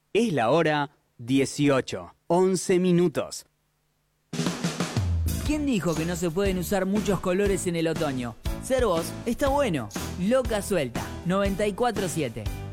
Es la hora 18, 11 minutos. ¿Quién dijo que no se pueden usar muchos colores en el otoño? Ser vos está bueno. Loca Suelta, 94.7.